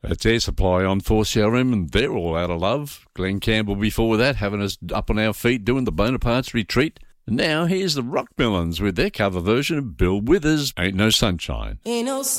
It's Air Supply on 4CRM, and they're all out of love. Glenn Campbell before that, having us up on our feet doing the Bonaparte's Retreat. And now here's the Rockmelons with their cover version of Bill Withers' Ain't No Sunshine. Ain't no